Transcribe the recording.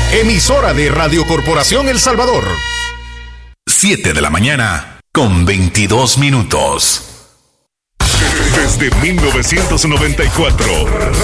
emisora de Radio Corporación El Salvador. 7 de la mañana con 22 minutos. Desde 1994,